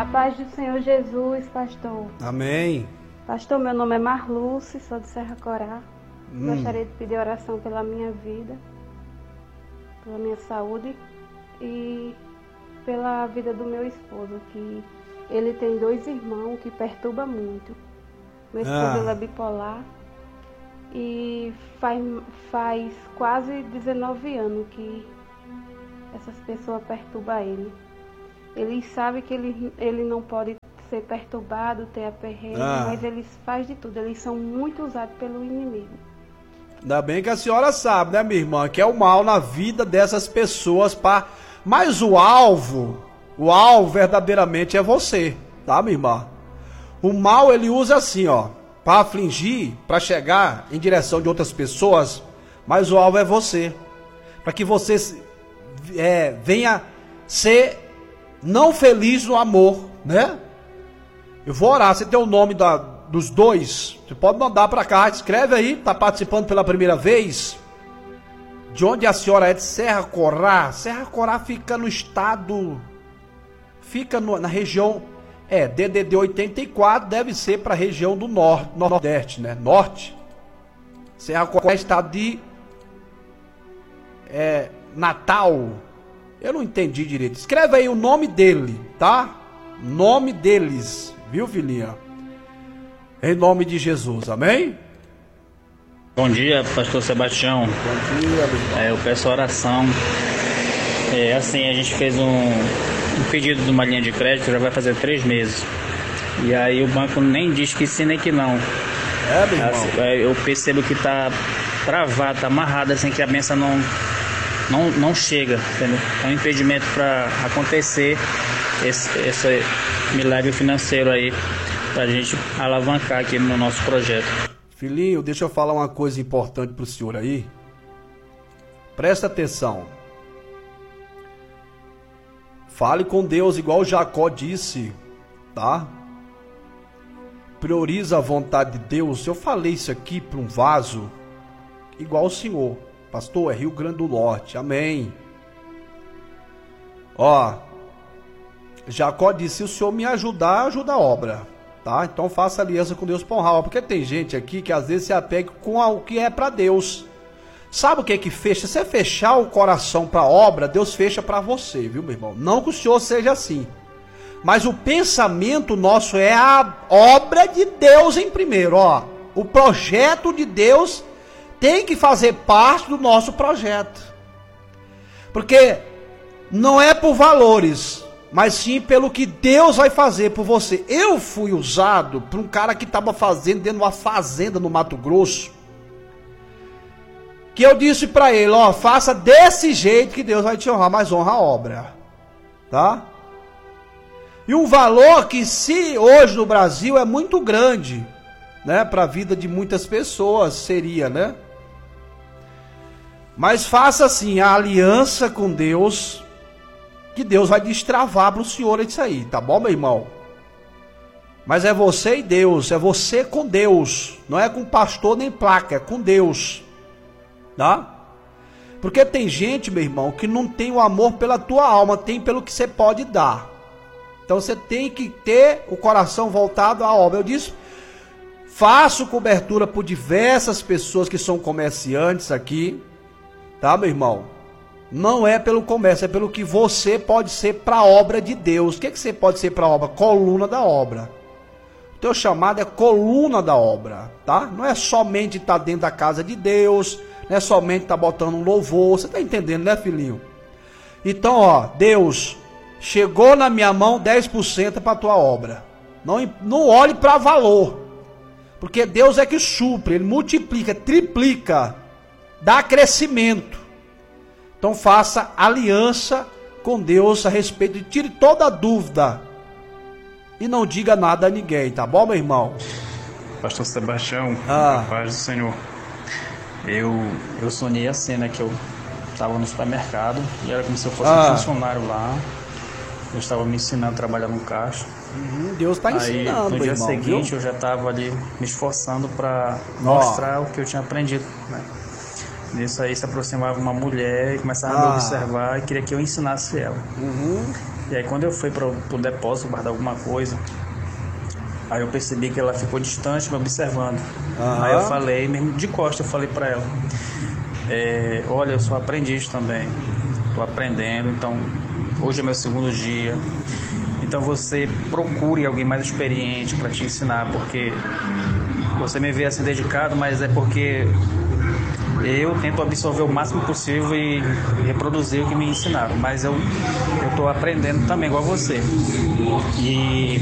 paz do Senhor Jesus, pastor. Amém. Pastor, meu nome é Marluce, sou de Serra Corá. Gostaria de pedir oração pela minha vida, pela minha saúde e pela vida do meu esposo, que ele tem 2 irmãos que perturba muito. Meu esposo ele é bipolar e faz quase 19 anos que essas pessoas perturbam ele. Ele sabe que ele não pode ser perturbado, ter aperreio, mas eles fazem de tudo. Eles são muito usados pelo inimigo. Ainda bem que a senhora sabe, né, minha irmã, que é o mal na vida dessas pessoas, mas o alvo verdadeiramente é você, tá, minha irmã? O mal ele usa assim, ó, para afligir, para chegar em direção de outras pessoas, mas o alvo é você, para que você venha ser não feliz no amor, né? Eu vou orar, você tem o nome dos 2, você pode mandar para cá, escreve aí, tá participando pela primeira vez. De onde a senhora é? De Serra Corá. Serra Corá fica no estado, na região, DDD 84, deve ser para a região do nordeste, né? Norte. Serra Corá é estado de Natal. Eu não entendi direito. Escreve aí o nome dele, tá? Nome deles, viu, filhinha? Em nome de Jesus, amém? Bom dia, pastor Sebastião. Bom dia, meu. Eu peço oração. Assim, a gente fez um pedido de uma linha de crédito, já vai fazer 3 meses. E aí o banco nem diz que sim nem que não. Meu irmão. Assim, eu percebo que tá travado, tá amarrado, assim, que a benção não chega, entendeu? É um impedimento para acontecer esse milagre financeiro aí, pra gente alavancar aqui no nosso projeto. Filhinho, deixa eu falar uma coisa importante pro senhor aí. Presta atenção. Fale com Deus igual Jacó disse, tá? Prioriza a vontade de Deus. Eu falei isso aqui para um vaso igual o senhor. Pastor, é Rio Grande do Norte. Amém. Ó, Jacó disse, se o senhor me ajudar, ajuda a obra. Tá? Então faça aliança com Deus para honrar a obra. Porque tem gente aqui que às vezes se apega com o que é para Deus. Sabe o que é que fecha? Se você fechar o coração para a obra, Deus fecha para você, viu, meu irmão? Não que o senhor seja assim. Mas o pensamento nosso é a obra de Deus em primeiro, ó. O projeto de Deus tem que fazer parte do nosso projeto. Porque não é por valores, mas sim pelo que Deus vai fazer por você. Eu fui usado por um cara que estava fazendo dentro de uma fazenda no Mato Grosso. Que eu disse para ele, ó, faça desse jeito que Deus vai te honrar, mas honra a obra. Tá? E um valor que se hoje no Brasil é muito grande, né, para a vida de muitas pessoas seria, né? Mas faça assim, a aliança com Deus, que Deus vai destravar para o senhor isso aí, tá bom, meu irmão? Mas é você e Deus, é você com Deus, não é com pastor nem placa, é com Deus, tá? Porque tem gente, meu irmão, que não tem o amor pela tua alma, tem pelo que você pode dar. Então você tem que ter o coração voltado à obra. Eu disse, faço cobertura por diversas pessoas que são comerciantes aqui, tá, meu irmão? Não é pelo comércio, é pelo que você pode ser para a obra de Deus. O que você pode ser para a obra? Coluna da obra. O teu chamado é coluna da obra, tá? Não é somente estar dentro da casa de Deus, não é somente estar botando um louvor. Você tá entendendo, né, filhinho? Então, ó, Deus, chegou na minha mão 10% para a tua obra. Não olhe para valor, porque Deus é que supre, Ele multiplica, triplica, dá crescimento. Então faça aliança com Deus a respeito de, tire toda a dúvida e não diga nada a ninguém, tá bom, meu irmão? Pastor Sebastião, a paz do Senhor. Eu sonhei a cena que eu estava no supermercado e era como se eu fosse um funcionário lá. Eu estava me ensinando a trabalhar no caixa. Deus está ensinando, no dia irmão, seguinte, viu? eu já estava ali me esforçando para mostrar o que eu tinha aprendido, né? Nisso aí se aproximava uma mulher e começava a me observar e queria que eu ensinasse ela. E aí quando eu fui pro depósito guardar alguma coisa, aí eu percebi que ela ficou distante me observando. Aí eu falei, mesmo de costas, eu falei para ela, olha, eu sou aprendiz também, estou aprendendo, então hoje é meu segundo dia, então você procure alguém mais experiente para te ensinar, porque você me vê assim dedicado, mas é porque eu tento absorver o máximo possível e reproduzir o que me ensinaram, mas eu estou aprendendo também igual você. E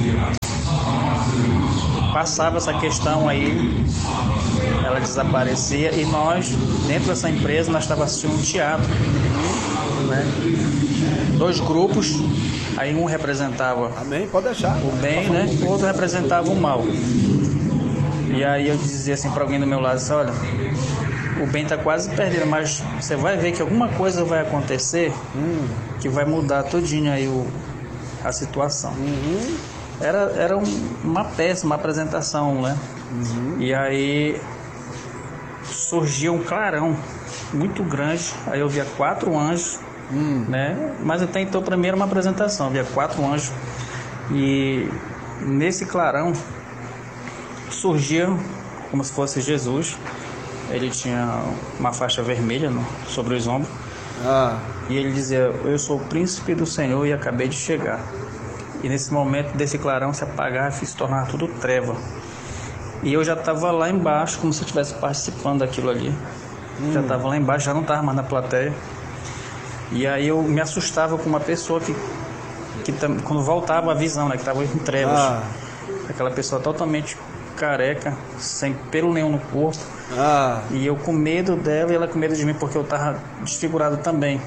passava essa questão aí, ela desaparecia, e nós, dentro dessa empresa, nós estávamos assistindo um teatro, né? 2 grupos, aí um representava Amém, pode deixar. o bem, né? O outro representava o mal. E aí eu dizia assim para alguém do meu lado, assim, olha, o bem está quase perdido, mas você vai ver que alguma coisa vai acontecer que vai mudar todinho aí a situação. Era uma peça, uma apresentação, né? E aí surgia um clarão muito grande, aí eu via 4 anjos, né? Mas até então para mim era uma apresentação, eu via 4 anjos, e nesse clarão surgia como se fosse Jesus. Ele tinha uma faixa vermelha sobre os ombros. E ele dizia, eu sou o príncipe do Senhor e acabei de chegar. E nesse momento desse clarão se apagava e se tornava tudo treva. E eu já estava lá embaixo, como se eu estivesse participando daquilo ali. Já estava lá embaixo, já não estava mais na plateia. E aí eu me assustava com uma pessoa que quando voltava a visão, né, que estava em trevas. Aquela pessoa totalmente careca, sem pelo nenhum no corpo. E eu com medo dela e ela com medo de mim, porque eu estava desfigurado também.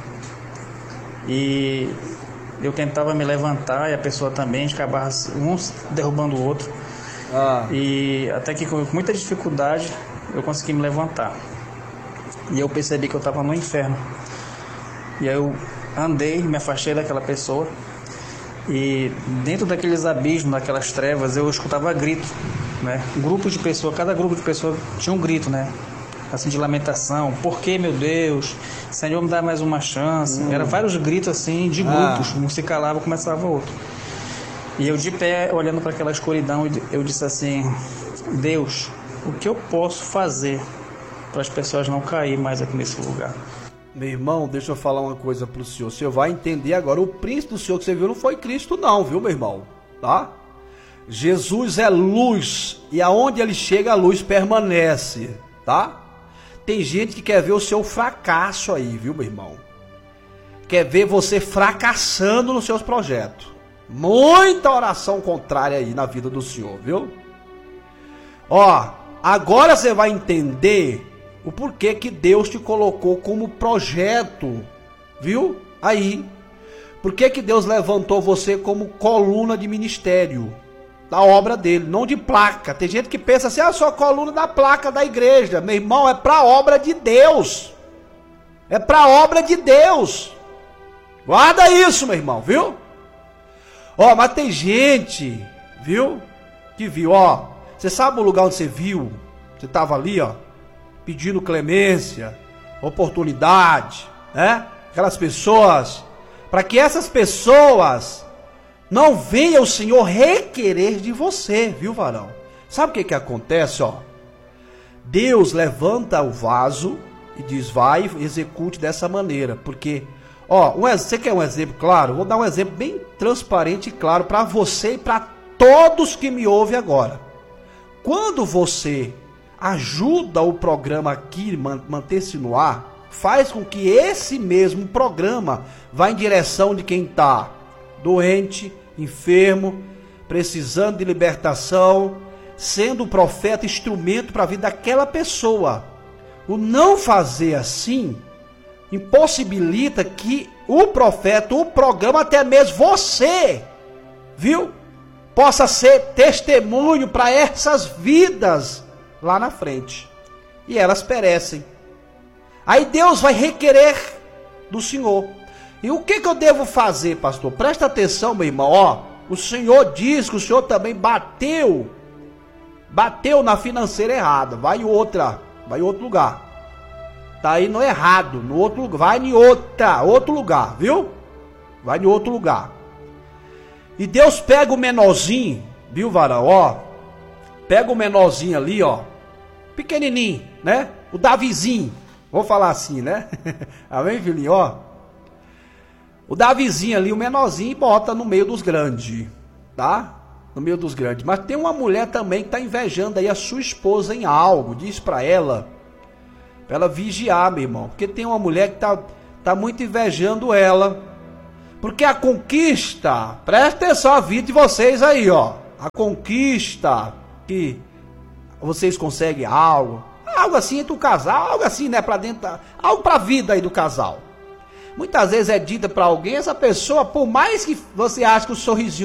E eu tentava me levantar e a pessoa também, acabava um derrubando o outro. E até que com muita dificuldade eu consegui me levantar. E eu percebi que eu estava no inferno. E aí eu andei, me afastei daquela pessoa. E dentro daqueles abismos, daquelas trevas, eu escutava grito, né? Grupos de pessoas, cada grupo de pessoas tinha um grito, né? Assim, de lamentação. Por que, meu Deus? Senhor, me dá mais uma chance. Eram vários gritos assim, de grupos. Um se calava, começava outro. E eu de pé, olhando para aquela escuridão, eu disse assim, Deus, o que eu posso fazer para as pessoas não caírem mais aqui nesse lugar? Meu irmão, deixa eu falar uma coisa pro senhor. O senhor vai entender agora. O príncipe do senhor que você viu não foi Cristo não, viu, meu irmão? Tá? Jesus é luz. E aonde ele chega, a luz permanece. Tá? Tem gente que quer ver o seu fracasso aí, viu, meu irmão? Quer ver você fracassando nos seus projetos. Muita oração contrária aí na vida do senhor, viu? Ó, agora você vai entender o porquê que Deus te colocou como projeto, viu? Aí, por que Deus levantou você como coluna de ministério da obra dele, não de placa? Tem gente que pensa assim, eu sou coluna da placa da igreja. Meu irmão, é para a obra de Deus. É para a obra de Deus. Guarda isso, meu irmão, viu? Ó, mas tem gente, viu? Que viu, ó. Você sabe o lugar onde você viu? Você estava ali, ó, pedindo clemência, oportunidade, né? Aquelas pessoas, para que essas pessoas não venham o Senhor requerer de você, viu, varão? Sabe o que acontece, ó? Deus levanta o vaso e diz, vai, execute dessa maneira, porque, ó, você quer um exemplo claro? Vou dar um exemplo bem transparente e claro para você e para todos que me ouvem agora. Quando você ajuda o programa aqui manter-se no ar, faz com que esse mesmo programa vá em direção de quem está doente, enfermo, precisando de libertação, sendo o profeta instrumento para a vida daquela pessoa. O não fazer assim impossibilita que o profeta, o programa, até mesmo você, viu, possa ser testemunho para essas vidas lá na frente, e elas perecem. Aí Deus vai requerer do Senhor. E o que eu devo fazer, pastor? Presta atenção, meu irmão, ó. O Senhor diz que o Senhor também bateu na financeira errada. Vai em outro lugar. Tá aí no errado, no outro lugar. Vai em outro lugar, viu? Vai em outro lugar. E Deus pega o menorzinho, viu, varão, ó, pega o menorzinho ali, ó, pequenininho, né, o Davizinho, vou falar assim, né, amém, filhinho, ó, o Davizinho ali, o menorzinho, bota no meio dos grandes, tá, no meio dos grandes. Mas tem uma mulher também que está invejando aí a sua esposa em algo, diz para ela vigiar, meu irmão, porque tem uma mulher que tá muito invejando ela, porque a conquista, presta atenção à vida de vocês aí, ó, a conquista que vocês conseguem algo assim entre o casal, algo assim, né, para dentro, algo para a vida aí do casal. Muitas vezes é dita para alguém, essa pessoa, por mais que você ache que o sorrisinho